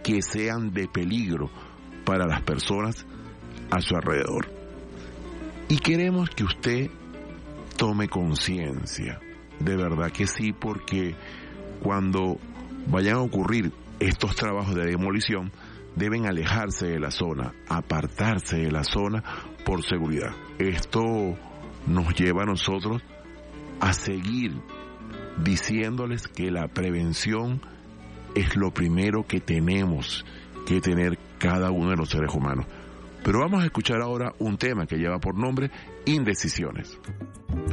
que sean de peligro para las personas a su alrededor. Y queremos que usted tome conciencia, de verdad que sí, porque cuando vayan a ocurrir estos trabajos de demolición, deben alejarse de la zona, apartarse de la zona por seguridad. Esto nos lleva a nosotros a seguir diciéndoles que la prevención es lo primero que tenemos que tener cada uno de los seres humanos. Pero vamos a escuchar ahora un tema que lleva por nombre Indecisiones.